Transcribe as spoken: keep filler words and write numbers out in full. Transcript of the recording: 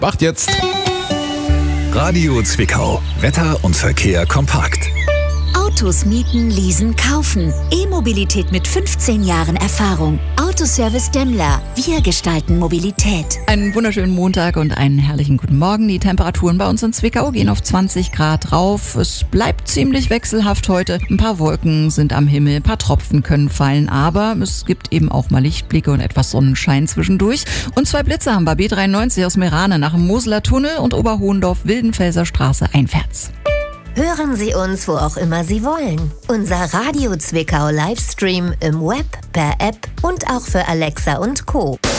Wacht jetzt! Radio Zwickau. Wetter und Verkehr kompakt. Autos mieten, leasen, kaufen. E-Mobilität mit fünfzehn Jahren Erfahrung. Autoservice Demmler. Wir gestalten Mobilität. Einen wunderschönen Montag und einen herrlichen guten Morgen. Die Temperaturen bei uns in Zwickau gehen auf zwanzig Grad rauf. Es bleibt ziemlich wechselhaft heute. Ein paar Wolken sind am Himmel, ein paar Tropfen können fallen, aber es gibt eben auch mal Lichtblicke und etwas Sonnenschein zwischendurch. Und zwei Blitze haben wir B dreiundneunzig aus Meerane nach dem Moseler Tunnel und Oberhohendorf-Wildenfelser Straße einwärts. Hören Sie uns, wo auch immer Sie wollen. Unser Radio Zwickau Livestream im Web, per App und auch für Alexa und Co.